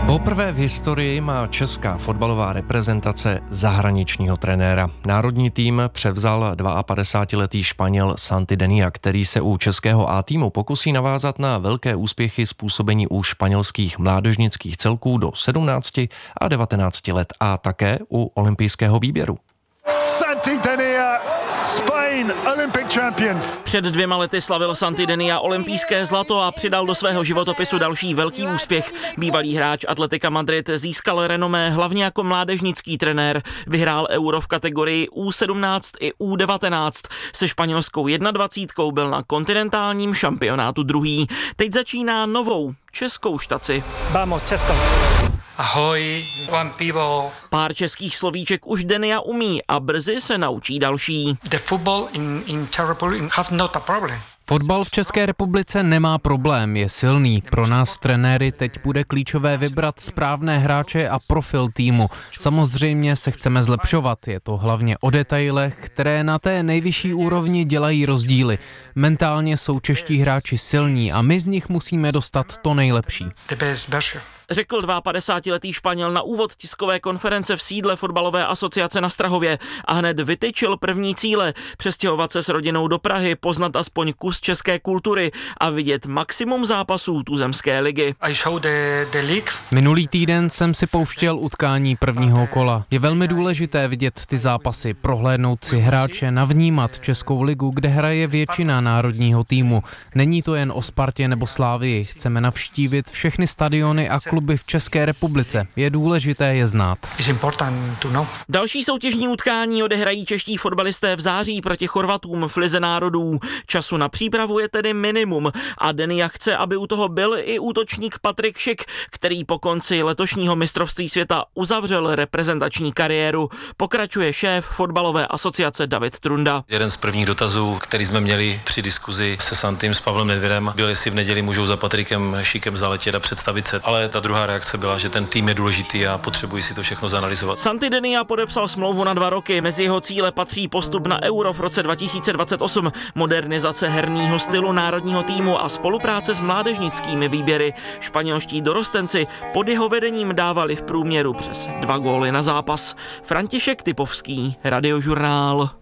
Poprvé v historii má česká fotbalová reprezentace zahraničního trenéra. Národní tým převzal 52letý Španěl Santi Denia, který se u českého A týmu pokusí navázat na velké úspěchy způsobení u španělských mládežnických celků do 17 a 19 let a také u olympijského výběru. Santi Denia, Spain, Olympic champions. Před 2 lety slavil Santi Denia olympijské zlato a přidal do svého životopisu další velký úspěch. Bývalý hráč Atletika Madrid získal renomé hlavně jako mládežnický trenér. Vyhrál Euro v kategorii U17 i U19. Se španělskou 21 byl na kontinentálním šampionátu druhý. Teď začíná novou českou štaci. Vamos, Česko. Ahoj, vám pivo. Pár českých slovíček už Denia umí a brzy se naučí další. The football in territory have not a problem. Fotbal v České republice nemá problém, je silný. Pro nás trenéry teď bude klíčové vybrat správné hráče a profil týmu. Samozřejmě se chceme zlepšovat, je to hlavně o detailech, které na té nejvyšší úrovni dělají rozdíly. Mentálně jsou čeští hráči silní a my z nich musíme dostat to nejlepší. Řekl 52letý Španěl na úvod tiskové konference v sídle fotbalové asociace na Strahově a hned vytyčil první cíle: přestěhovat se s rodinou do Prahy, poznat aspoň kus české kultury a vidět maximum zápasů tuzemské ligy. Minulý týden jsem si pouštěl utkání prvního kola. Je velmi důležité vidět ty zápasy, prohlédnout si hráče, navnímat Českou ligu, kde hraje většina národního týmu. Není to jen o Spartě nebo Slávii, chceme navštívit všechny stadiony a kluby v České republice. Je důležité je znát. Další soutěžní utkání odehrají čeští fotbalisté v září proti Chorvatům v Lize národů. Času na přípravu je tedy minimum a Denia chce, aby u toho byl i útočník Patrik Schick, který po konci letošního mistrovství světa uzavřel reprezentační kariéru. Pokračuje šéf fotbalové asociace David Trunda. Jeden z prvních dotazů, který jsme měli při diskuzi se Santym, s Pavlem Nedvědem, byl, jestli v neděli můžou za Patrikem Schickem zaletět a představit se. Ale ta druhá reakce byla, že ten tým je důležitý a potřebují si to všechno zanalyzovat. Santi Denia podepsal smlouvu na 2 roky. Mezi jeho cíle patří postup na Euro v roce 2028, modernizace herního stylu národního týmu a spolupráce s mládežnickými výběry. Španělští dorostenci pod jeho vedením dávali v průměru přes 2 góly na zápas. František Typovský, Radiožurnál.